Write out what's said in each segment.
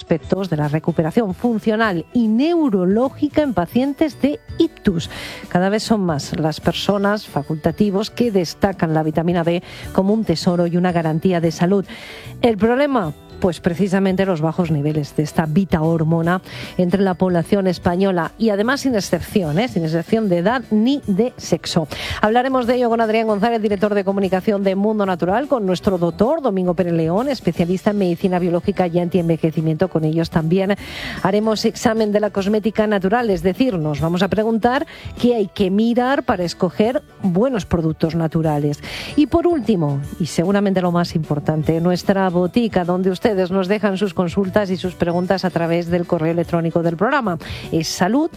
aspectos de la recuperación funcional y neurológica en pacientes de ictus. Cada vez son más las personas facultativos que destacan la vitamina D como un tesoro y una garantía de salud. El problema, pues precisamente los bajos niveles de esta vita hormona entre la población española y además sin excepción de edad ni de sexo. Hablaremos de ello con Adrián González, director de comunicación de Mundo Natural, con nuestro doctor Domingo Pérez León, especialista en medicina biológica y antienvejecimiento. Con ellos también haremos examen de la cosmética natural, es decir, nos vamos a preguntar qué hay que mirar para escoger buenos productos naturales. Y por último, y seguramente lo más importante, nuestra botica, donde ustedes nos dejan sus consultas y sus preguntas a través del correo electrónico del programa. Es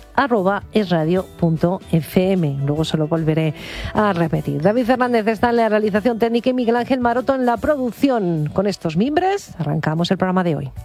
salud@esradio.fm. Luego se lo volveré a repetir. David Fernández está en la realización técnica y Miguel Ángel Maroto en la producción. Con estos mimbres arrancamos el programa de hoy.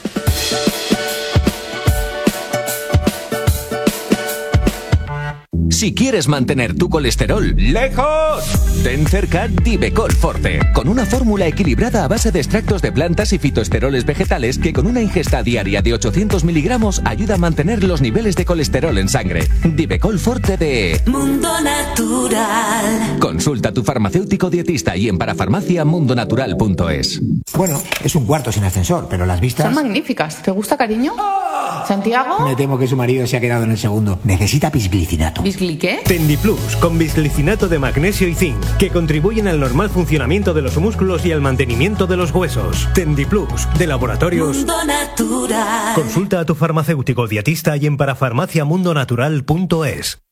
Si quieres mantener tu colesterol lejos, ten cerca Divecol Forte, con una fórmula equilibrada a base de extractos de plantas y fitoesteroles vegetales que con una ingesta diaria de 800 miligramos ayuda a mantener los niveles de colesterol en sangre. Divecol Forte de Mundo Natural. Consulta a tu farmacéutico dietista y en parafarmaciamundonatural.es. Bueno, es un cuarto sin ascensor, pero las vistas... Son magníficas. ¿Te gusta, cariño? ¿Santiago? Me temo que su marido se ha quedado en el segundo. Necesita bisglicinato. ¿Qué? Tendiplus, con bisglicinato de magnesio y zinc, que contribuyen al normal funcionamiento de los músculos y al mantenimiento de los huesos. Tendiplus, de Laboratorios Mundo Natural. Consulta a tu farmacéutico dietista y en parafarmaciamundonatural.es.